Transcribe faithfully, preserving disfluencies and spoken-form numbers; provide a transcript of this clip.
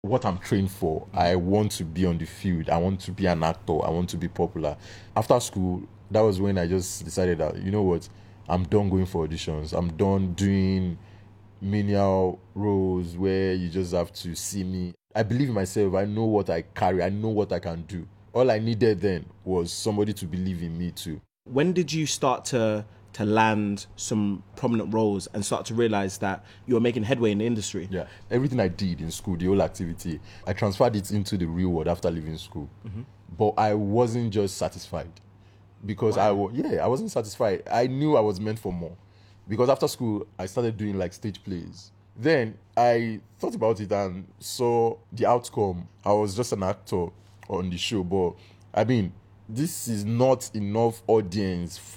what I'm trained for. I want to be on the field. I want to be an actor. I want to be popular. After school, that was when I just decided that, you know what, I'm done going for auditions. I'm done doing menial roles where you just have to see me. I believe in myself. I know what I carry. I know what I can do. All I needed then was somebody to believe in me too. When did you start to to land some prominent roles and start to realize that you were making headway in the industry? Yeah, everything I did in school, the whole activity, I transferred it into the real world after leaving school. Mm-hmm. But I wasn't just satisfied because wow. I was, yeah, I wasn't satisfied. I knew I was meant for more because after school, I started doing like stage plays. Then I thought about it and saw the outcome. I was just an actor on the show, but I mean, this is not enough audience